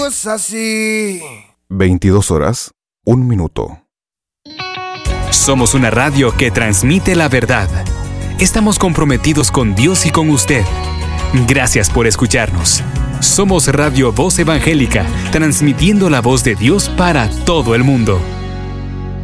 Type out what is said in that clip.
Es así. 22 horas, 1 minuto. Somos una radio que transmite la verdad. Estamos comprometidos con Dios y con usted. Gracias por escucharnos. Somos Radio Voz Evangélica, transmitiendo la voz de Dios para todo el mundo.